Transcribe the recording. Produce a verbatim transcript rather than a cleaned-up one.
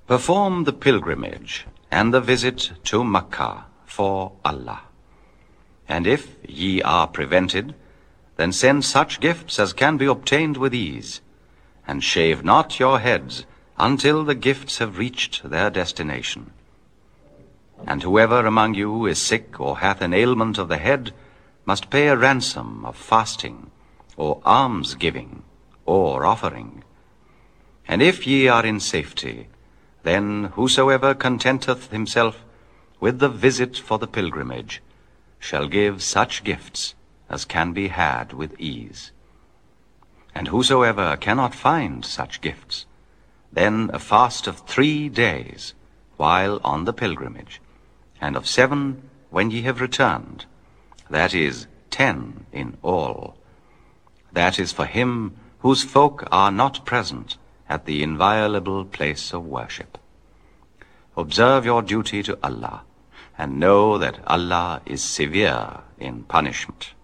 Perform the pilgrimage and the visit to Makkah for Allah. And if ye are prevented, then send such gifts as can be obtained with ease, and shave not your heads until the gifts have reached their destination. And whoever among you is sick or hath an ailment of the head must pay a ransom of fasting, or alms-giving, or offering. And if ye are in safety, then whosoever contenteth himself with the visit for the pilgrimage shall give such gifts as can be had with ease. And whosoever cannot find such gifts, then a fast of three days while on the pilgrimage, and of seven when ye have returned, that is, ten in all. That is for him whose folk are not present at the inviolable place of worship. Observe your duty to Allah, and know that Allah is severe in punishment.